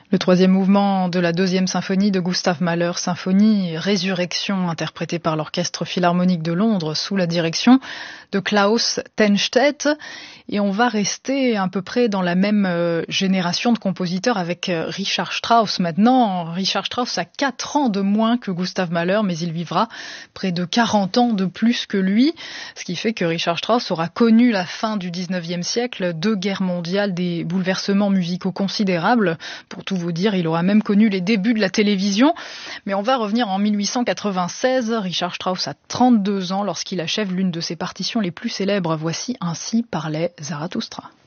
Le troisième mouvement de la deuxième symphonie de Gustav Mahler, symphonie Résurrection, interprétée par l'Orchestre Philharmonique de Londres sous la direction de Klaus Tennstedt. Et on va rester à peu près dans la même génération de compositeurs avec Richard Strauss maintenant. Richard Strauss a 4 ans de moins que Gustav Mahler, mais il vivra près de 40 ans de plus que lui. Ce qui fait que Richard Strauss aura connu la fin du 19e siècle, 2 guerres mondiales, des bouleversements musicaux considérables. Pour tout vous dire, il aura même connu les débuts de la télévision. Mais on va revenir en 1896. Richard Strauss a 32 ans lorsqu'il achève l'une de ses partitions les plus célèbres. Voici Ainsi parlait Zarathustra.